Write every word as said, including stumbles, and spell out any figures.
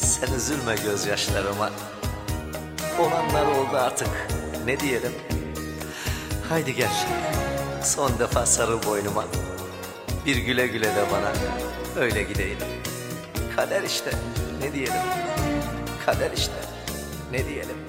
Sen üzülme gözyaşlarıma. Olanlar oldu artık, ne diyelim. Haydi gel, son defa sarıl boynuma. Bir güle güle de bana, öyle gideyim. Kader işte, ne diyelim. Kader işte, ne diyelim.